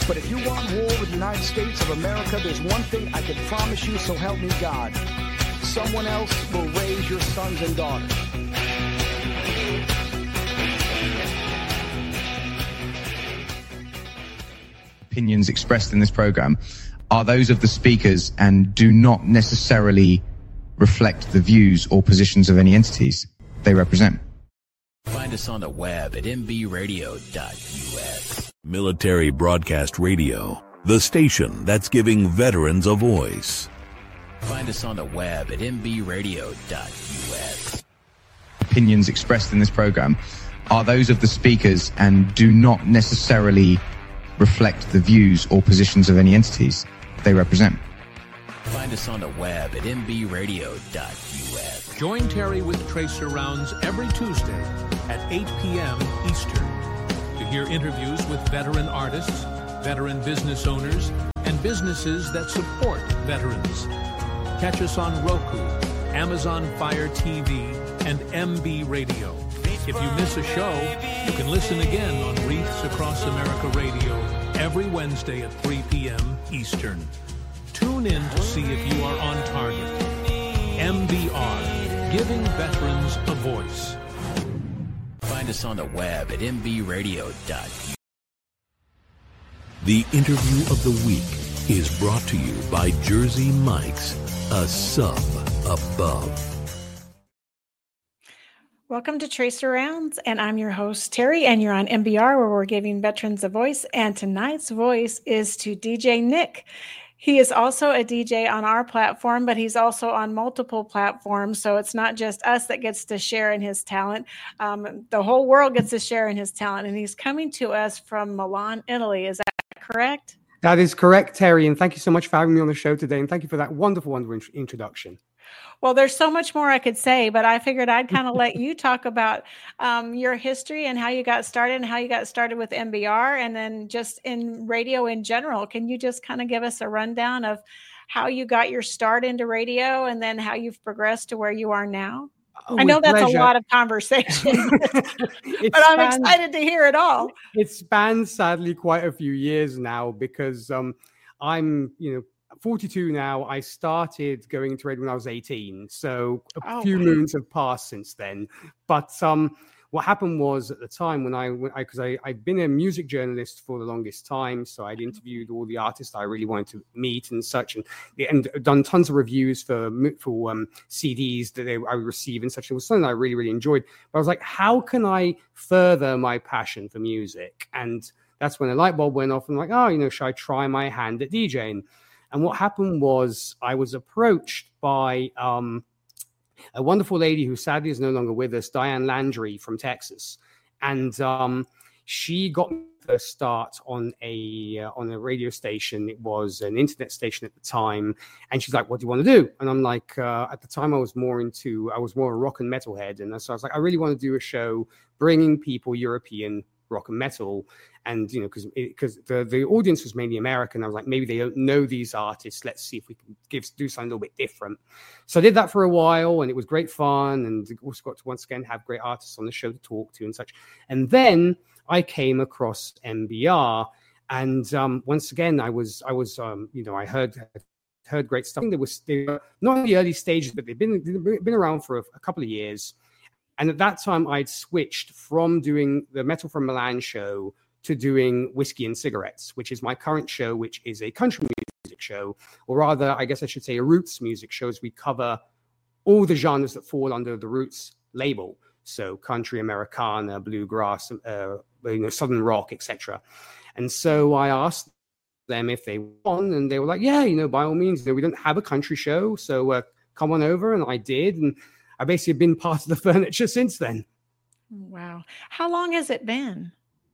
But if you want war with the United States of America, there's one thing I can promise you, so help me God. Someone else will raise your sons and daughters. Opinions expressed in this program are those of the speakers and do not necessarily reflect the views or positions of any entities they represent. Find us on the web at mbradio.us. Military Broadcast Radio, the station that's giving veterans a voice. Find us on the web at mbradio.us. Opinions expressed in this program are those of the speakers and do not necessarily reflect the views or positions of any entities they represent. Find us on the web at mbradio.us. Join Terry with Tracer Rounds every Tuesday at 8 p.m. Eastern to hear interviews with veteran artists, veteran business owners, and businesses that support veterans. Catch us on Roku, Amazon Fire TV, and MB Radio. If you miss a show, you can listen again on Wreaths Across America Radio every Wednesday at 3 p.m. Eastern. Tune in to see if you are on target. MBR, giving veterans a voice. Find us on the web at mbradio.us. The interview of the week is brought to you by Jersey Mike's, a sub above. Welcome to Tracer Rounds, and I'm your host, Terry, and you're on MBR, where we're giving veterans a voice, and tonight's voice is to DJ Nick. He is also a DJ on our platform, but he's also on multiple platforms, so it's not just us that gets to share in his talent. The whole world gets to share in his talent, and he's coming to us from Milan, Italy. Is that correct? That is correct, Terry, and thank you so much for having me on the show today, and thank you for that wonderful introduction. Well, there's so much more I could say, but I figured I'd kind of let you talk about your history and how you got started and how you got started with MBR and then just in radio in general. Can you just kind of give us a rundown of how you got your start into radio and then how you've progressed to where you are now? I know that's pleasure. A lot of conversation, but I'm excited to hear it all. It spans, sadly, quite a few years now because I'm, 42 now. I started going into radio when I was 18, so a few moons have passed since then. But what happened was at the time when because I'd been a music journalist for the longest time, so I'd interviewed all the artists I really wanted to meet and such, and done tons of reviews for CDs that I would receive and such. It was something I really, really enjoyed. But I was like, how can I further my passion for music? And that's when the light bulb went off. And I'm like, should I try my hand at DJing? And what happened was I was approached by a wonderful lady who sadly is no longer with us, Diane Landry from Texas. And she got me her start on a radio station. It was an internet station at the time. And she's like, what do you want to do? And I'm like, at the time I was more a rock and metal head. And so I was like, I really want to do a show bringing people European rock and metal. And, because the audience was mainly American, I was like, maybe they don't know these artists. Let's see if we can do something a little bit different. So I did that for a while, and it was great fun. And also got to once again have great artists on the show to talk to and such. And then I came across MBR, and once again, I heard great stuff. They were not in the early stages, but they've been around for a couple of years. And at that time, I'd switched from doing the Metal from Milan show to doing Whiskey and Cigarettes, which is my current show, which is a country music show, or rather, I guess I should say a roots music show, as we cover all the genres that fall under the roots label. So country, Americana, bluegrass, southern rock, etc. And so I asked them if they want, and they were like, yeah, by all means, we don't have a country show, so come on over. And I did, and I basically have been part of the furniture since then. Wow. How long has it been?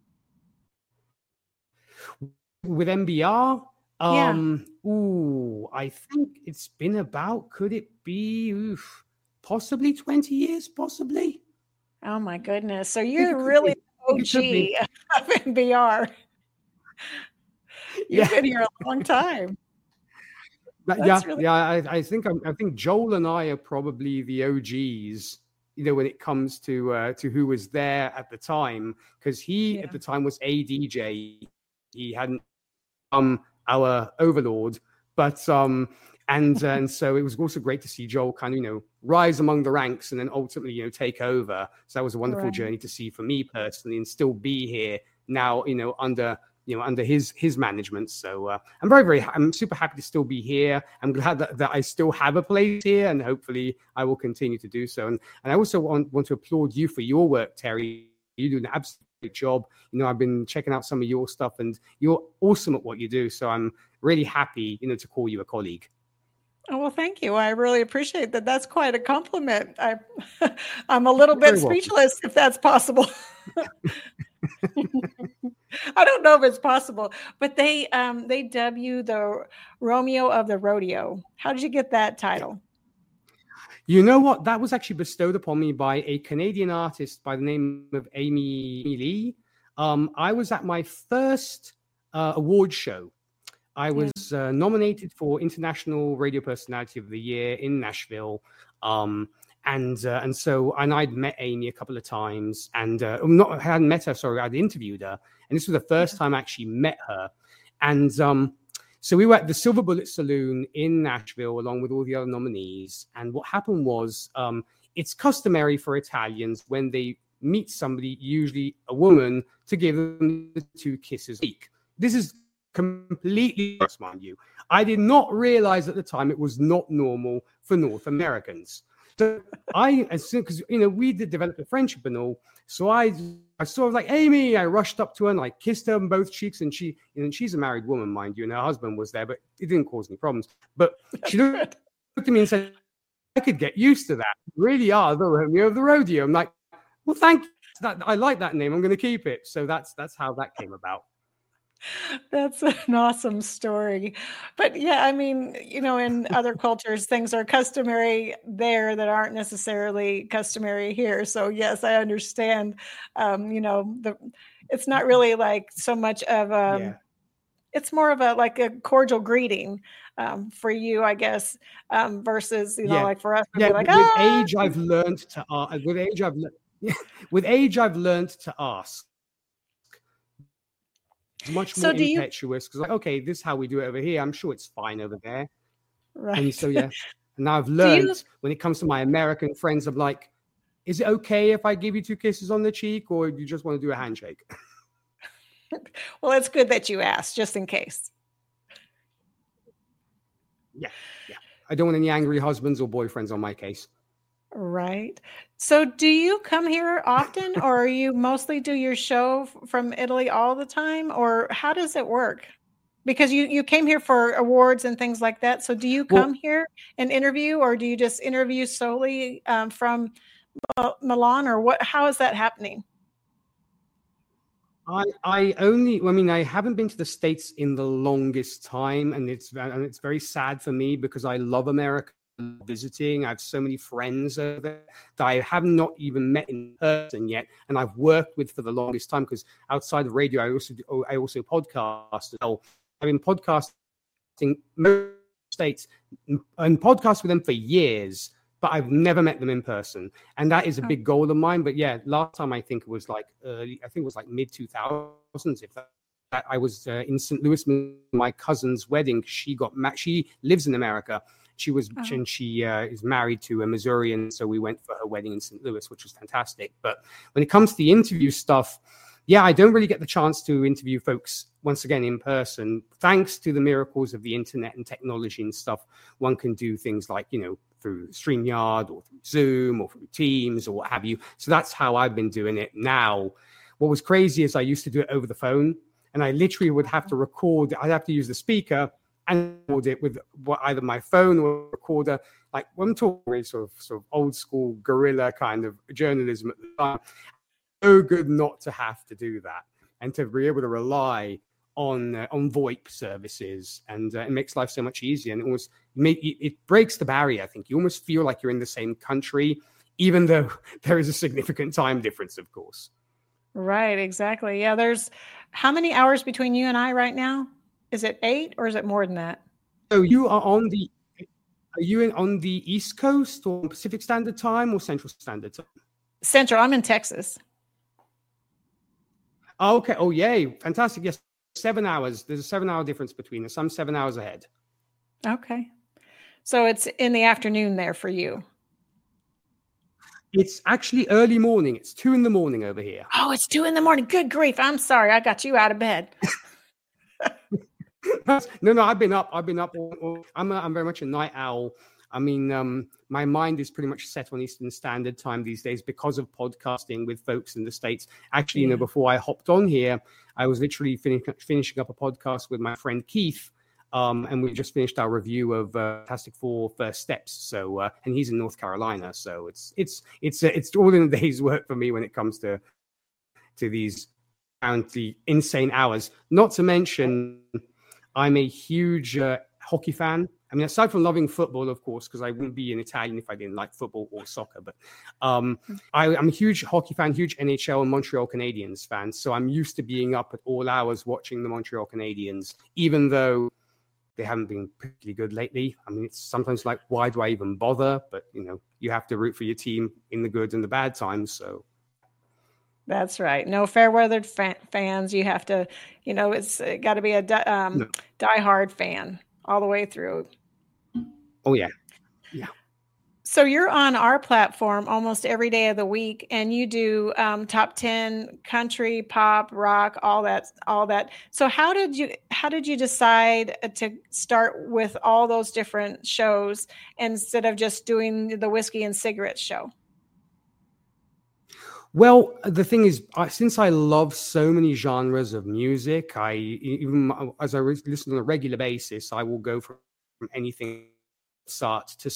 With MBR? Yeah. I think it's been about, could it be possibly 20 years, possibly? Oh my goodness. So you're really OG of MBR. You've been here a long time. I think Joel and I are probably the OGs, when it comes to who was there at the time, because he at the time was a DJ. He hadn't our overlord. But and so it was also great to see Joel kind of rise among the ranks and then ultimately take over. So that was a wonderful journey to see for me personally, and still be here now under his management. So I'm super happy to still be here. I'm glad that I still have a place here, and hopefully I will continue to do so. And I also want to applaud you for your work, Terry. You do an absolute great job. I've been checking out some of your stuff, and you're awesome at what you do. So I'm really happy, to call you a colleague. Oh, well, thank you. I really appreciate that. That's quite a compliment. I'm a little bit speechless, if that's possible. I don't know if it's possible, but they dub you the Romeo of the Rodeo. How did you get that title? You know what? That was actually bestowed upon me by a Canadian artist by the name of Amy Lee. I was at my first award show. I was nominated for International Radio Personality of the Year in Nashville. And I'd met Amy a couple of times, and I hadn't met her. Sorry, I'd interviewed her, and this was the first time I actually met her. And so we were at the Silver Bullet Saloon in Nashville, along with all the other nominees. And what happened was, it's customary for Italians when they meet somebody, usually a woman, to give them the 2 kisses a week. This is completely, mind you. I did not realize at the time it was not normal for North Americans. So because we did develop a friendship and all, so I sort of like Amy. I rushed up to her and I kissed her on both cheeks, and she's a married woman, mind you, and her husband was there, but it didn't cause any problems. But she looked at me and said, "I could get used to that. You really are the Romeo of the Rodeo." I'm like, "Well, thank you. I like that name. I'm going to keep it." So that's how that came about. That's an awesome story. But yeah, I mean, in other cultures, things are customary there that aren't necessarily customary here. So yes, I understand. It's not really like so much of it's more of a cordial greeting for you, I guess, versus like for us. With age, I've learned to ask. It's much more impetuous because, okay, this is how we do it over here. I'm sure it's fine over there. Right. And so, and now I've learned when it comes to my American friends, I'm like, is it okay if I give you 2 kisses on the cheek, or do you just want to do a handshake? Well, it's good that you asked, just in case. Yeah. I don't want any angry husbands or boyfriends on my case. Right. So do you come here often, or you mostly do your show from Italy all the time, or how does it work? Because you came here for awards and things like that. So do you come here and interview, or do you just interview solely from Milan, or how is that happening? I haven't been to the States in the longest time, and it's very sad for me because I love America. Visiting, I have so many friends over there that I have not even met in person yet, and I've worked with for the longest time, because outside of radio I also podcast. So I've been podcasting most States and podcast with them for years, but I've never met them in person, and that is a big goal of mine. But yeah, last time I think it was like mid 2000s, if that. I was in St. Louis, my cousin's wedding. She lives in America. She is married to a Missourian, so we went for her wedding in St. Louis, which was fantastic. But when it comes to the interview stuff, I don't really get the chance to interview folks once again in person. Thanks to the miracles of the internet and technology and stuff, one can do things like through StreamYard or through Zoom or through Teams or what have you. So that's how I've been doing it now. What was crazy is I used to do it over the phone, and I literally would have to record. I'd have to use the speaker and record it with either my phone or recorder. Like, when I'm talking sort of old school guerrilla kind of journalism at the time, so good not to have to do that and to be able to rely on VoIP services, and it makes life so much easier, and it breaks the barrier. I think you almost feel like you're in the same country, even though there is a significant time difference, of course. Right, exactly. Yeah, there's how many hours between you and I right now? Is it 8 or is it more than that? So you are on the East Coast or Pacific Standard Time or Central Standard Time? Central. I'm in Texas. Oh, okay. Oh, yay. Fantastic. Yes. 7 hours. There's a 7-hour difference between us. I'm 7 hours ahead. Okay. So it's in the afternoon there for you. It's actually early morning. It's 2 a.m. over here. Oh, it's 2 a.m. Good grief. I'm sorry. I got you out of bed. No, I've been up. I'm very much a night owl. I mean, my mind is pretty much set on Eastern Standard Time these days because of podcasting with folks in the States. Actually, before I hopped on here, I was literally finishing up a podcast with my friend Keith, and we just finished our review of Fantastic Four: First Steps. So, and he's in North Carolina, so it's all in a day's work for me when it comes to these insane hours. Not to mention, I'm a huge hockey fan. I mean, aside from loving football, of course, because I wouldn't be an Italian if I didn't like football or soccer. But I'm a huge hockey fan, huge NHL and Montreal Canadiens fan. So I'm used to being up at all hours watching the Montreal Canadiens, even though they haven't been particularly good lately. I mean, it's sometimes like, why do I even bother? But, you have to root for your team in the good and the bad times. So. That's right. No fair weather fans. You have to, it's got to be a diehard fan all the way through. Oh, yeah. Yeah. So you're on our platform almost every day of the week, and you do top 10 country, pop, rock, all that. So how did you decide to start with all those different shows instead of just doing the whiskey and cigarettes show? Well, the thing is, since I love so many genres of music, even as I listen on a regular basis, I will go from anything start to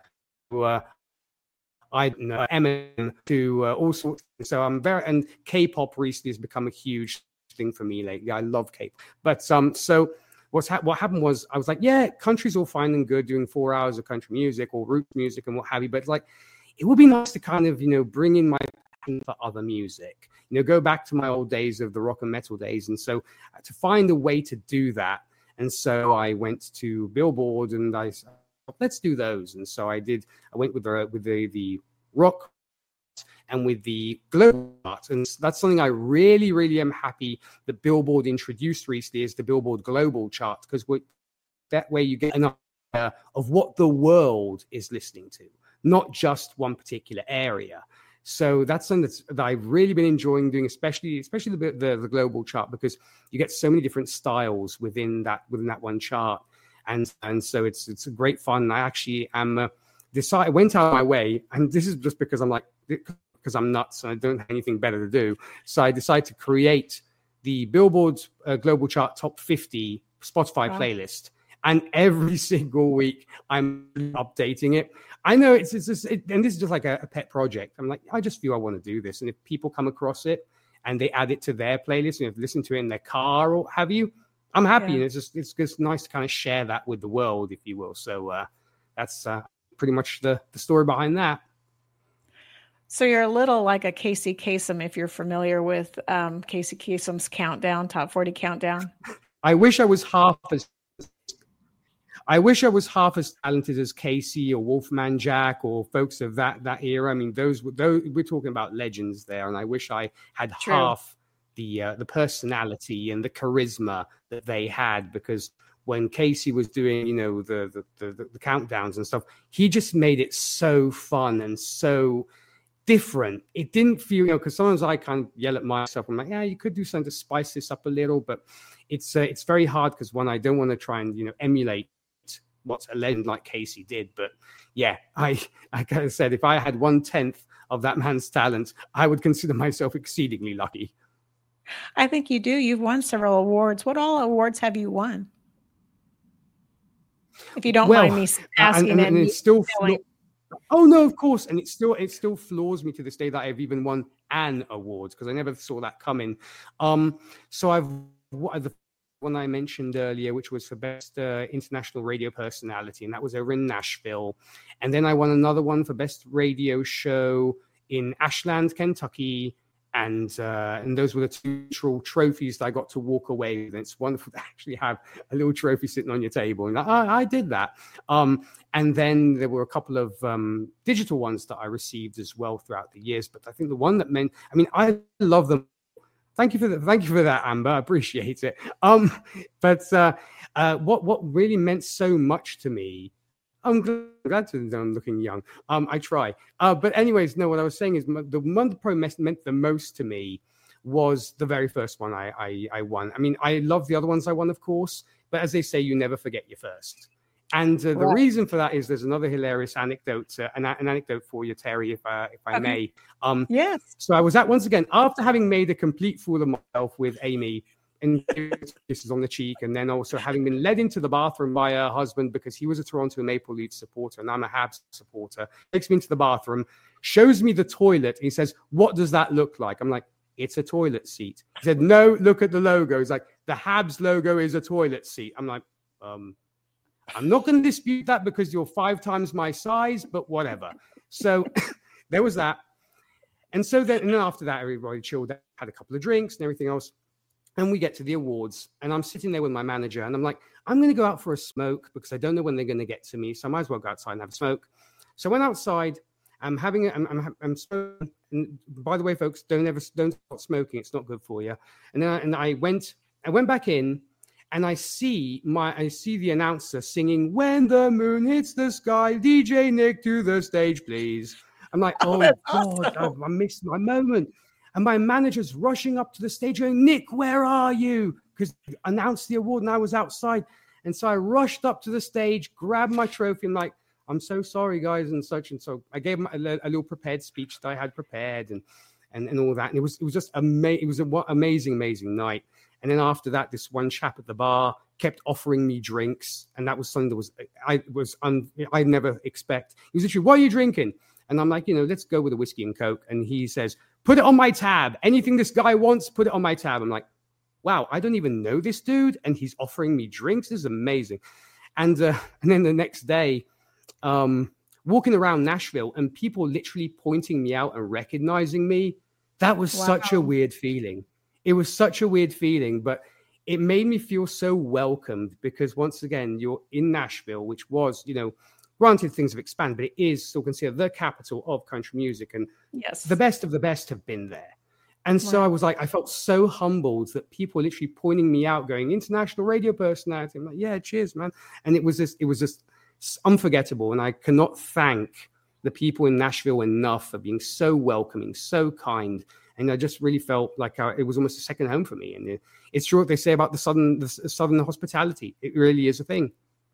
I don't know, Eminem to all sorts. So and K-pop recently has become a huge thing for me lately. I love K-pop, but so what happened was I was like, yeah, country's all fine and good, doing 4 hours of country music or root music and what have you, but like, it would be nice to kind of bring in my passion for other music, go back to my old days of the rock and metal days, and so to find a way to do that, and so I went to Billboard and I said, let's do those. And so I went with the rock and with the global chart. And that's something I really, really am happy that Billboard introduced recently, is the Billboard Global Chart, because that way you get an idea of what the world is listening to, not just one particular area. So that's something that I've really been enjoying doing, especially the global chart, because you get so many different styles within that one chart. And so it's a great fun. I actually went out of my way, and this is just because I'm nuts and I don't have anything better to do. So I decided to create the Billboard Global Chart Top 50 Spotify playlist. And every single week I'm updating it. I know and this is just like a pet project. I'm like, I just feel I want to do this. And if people come across it and they add it to their playlist, and if they listen to it in their car or have you, I'm happy. Yeah. And it's just nice to kind of share that with the world, if you will. So that's pretty much the story behind that. So you're a little like a Casey Kasem, if you're familiar with Casey Kasem's Top 40 Countdown. I wish I was half as talented as Casey or Wolfman Jack or folks of that era. I mean, those we're talking about legends there, and I wish I had half the personality and the charisma that they had, because when Casey was doing, the countdowns and stuff, he just made it so fun and so different. It didn't feel, because sometimes I kind of yell at myself. I'm like, yeah, you could do something to spice this up a little, but it's very hard, because when I don't want to try and emulate what a legend like Casey did. But yeah, I kind of said, if I had 1/10 of that man's talent, I would consider myself exceedingly lucky. I think you do. You've won several awards. What all awards have you won? If you don't mind me asking. And it's still oh no, of course. And it still floors me to this day that I've even won an award, because I never saw that coming. So I've the one I mentioned earlier, which was for Best International Radio Personality, and that was over in Nashville. And then I won another one for Best Radio Show in Ashland, Kentucky. And those were the two trophies that I got to walk away with. And it's wonderful to actually have a little trophy sitting on your table. And I did that. And then there were a couple of digital ones that I received as well throughout the years. But I think the one that I love them Thank you for that. Thank you for that, Amber. I appreciate it. But what really meant so much to me, I'm glad to know I'm looking young. I try. But anyways, no, what I was saying is the one that probably meant the most to me was the very first one I won. I mean, I love the other ones I won, of course, but as they say, you never forget your first. And the reason for that is there's another hilarious anecdote, an anecdote for you, Terry, if I may. Yes. So I was at, once again, after having made a complete fool of myself with Amy, and kisses on the cheek, and then also having been led into the bathroom by her husband because he was a Toronto Maple Leafs supporter and I'm a Habs supporter, takes me into the bathroom, shows me the toilet, and he says, "What does that look like?" I'm like, "It's a toilet seat." He said, "No, look at the logo." He's like, "The Habs logo is a toilet seat." I'm like, I'm not going to dispute that because you're 5 times my size, but whatever. So there was that. And so then after that, everybody chilled out, had a couple of drinks and everything else. And we get to the awards, and I'm sitting there with my manager, and I'm like, I'm going to go out for a smoke because I don't know when they're going to get to me. So I might as well go outside and have a smoke. So I went outside. I'm smoking. And by the way, folks, don't start smoking. It's not good for you. And then I went back in, and I see the announcer singing, "When the moon hits the sky, DJ Nick to the stage, please." I'm like, oh God, awesome. I missed my moment. And my manager's rushing up to the stage going, "Nick, where are you?" Because he announced the award and I was outside. And so I rushed up to the stage, grabbed my trophy. I'm like, "I'm so sorry, guys," and such. And so I gave him a little prepared speech that I had prepared and all that. And it was just amazing. It was an amazing night. And then after that, this one chap at the bar kept offering me drinks. And that was something that I never expect. He was literally, "What are you drinking?" And I'm like, let's go with a whiskey and Coke. And he says, "Put it on my tab. Anything this guy wants, put it on my tab." I'm like, wow, I don't even know this dude. And he's offering me drinks. This is amazing. And then the next day, walking around Nashville and people literally pointing me out and recognizing me, that was such a weird feeling. It was such a weird feeling, but it made me feel so welcomed because once again, you're in Nashville, which was, granted, things have expanded, but it is still considered the capital of country music. And yes, the best of the best have been there. And so I was like, I felt so humbled that people were literally pointing me out, going, "International radio personality." I'm like, "Yeah, cheers, man." And it was just unforgettable. And I cannot thank the people in Nashville enough for being so welcoming, so kind. And I just really felt like it was almost a second home for me. And it's true what they say about the southern hospitality. It really is a thing.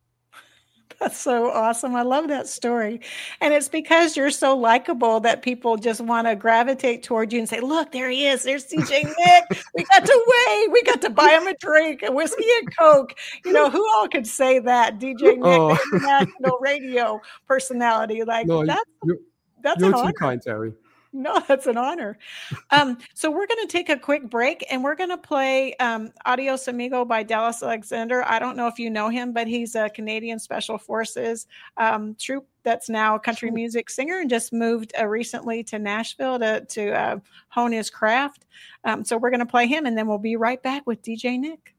That's so awesome. I love that story. And it's because you're so likable that people just want to gravitate toward you and say, "Look, there he is. There's DJ Nick. We got to wait. We got to buy him a drink, a whiskey and Coke." Who all could say that? DJ Nick, the international radio personality. Like, that's you're an honor. Too kind, Terry. No, that's an honor. So we're going to take a quick break and we're going to play Adios Amigo by Dallas Alexander. I don't know if you know him, but he's a Canadian Special Forces troop that's now a country music singer and just moved recently to Nashville to hone his craft. So we're going to play him and then we'll be right back with DJ Nick.